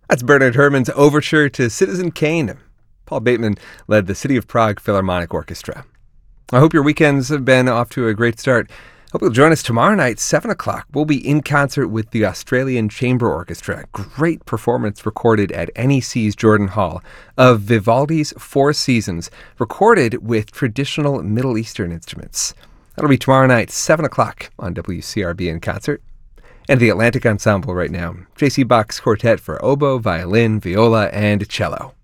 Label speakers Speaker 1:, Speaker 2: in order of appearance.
Speaker 1: That's Bernard Herrmann's overture to Citizen Kane. Paul Bateman led the City of Prague Philharmonic Orchestra. I hope your weekends have been off to a great start. Hope you'll join us tomorrow night, 7 o'clock. We'll be in concert with the Australian Chamber Orchestra. Great performance recorded at NEC's Jordan Hall of Vivaldi's Four Seasons, recorded with traditional Middle Eastern instruments. That'll be tomorrow night, 7 o'clock on WCRB in concert. And the Atlantic Ensemble right now. J.C. Bach's quartet for oboe, violin, viola, and cello.